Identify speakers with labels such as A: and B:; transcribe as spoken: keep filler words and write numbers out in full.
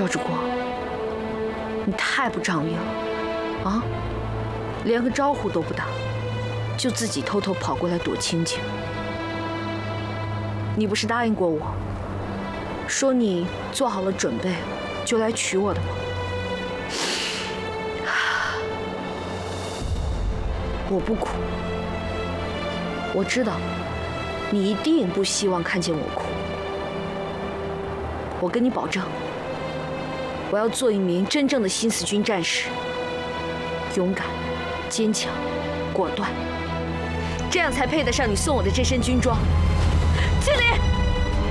A: 赵志光，你太不仗义了啊！连个招呼都不打，就自己偷偷跑过来躲亲戚。你不是答应过我，说你做好了准备就来娶我的吗？我不哭，我知道你一定不希望看见我哭。我跟你保证，我要做一名真正的新四军战士，勇敢、坚强、果断，这样才配得上你送我的这身军装。